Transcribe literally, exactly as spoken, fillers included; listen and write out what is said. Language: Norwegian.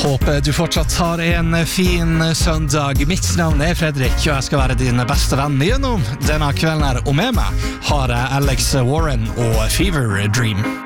Håper du fortsatt har en fin søndag. Mitt navn er Fredrik, og jeg skal være din beste venn gjennom denne kvelden her. Og med meg har jeg Alex Warren og Fever Dream.